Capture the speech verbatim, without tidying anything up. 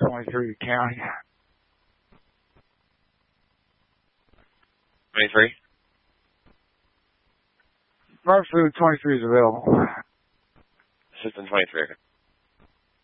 twenty-three county. twenty-three? Mercy twenty-three is available. System twenty-three.